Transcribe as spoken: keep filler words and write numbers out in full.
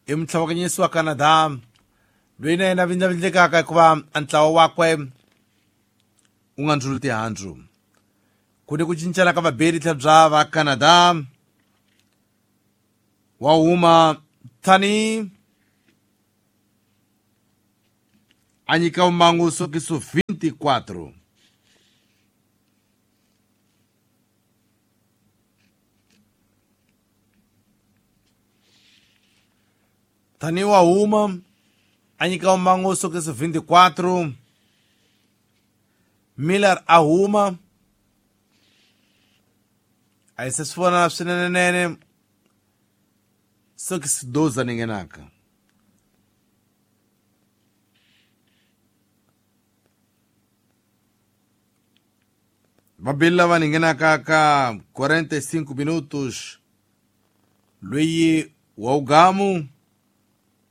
i mtlhawakanyisi wa Canada loyi na yena vindlavindlekaka hikuva a ntlawa wakwe u nga ndlhuli tihandzu. Ku ni ku cincana ka vaberi tlhelo bya va Canada wa huma tani a nyika umangu sokiso vinte-quatro. Tani wa huma a nyika umangu sokiso vinte-quatro. Miller a huma a yi se swi vona swinenenene sokiso doze ni nghenaka. Vabili lava ni nghenaka ka quarenta e cinco minutos loyi wa Ugamu